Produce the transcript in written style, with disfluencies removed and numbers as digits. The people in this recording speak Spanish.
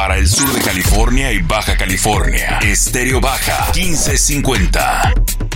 para el sur de California y Baja California. Estéreo Baja 1550.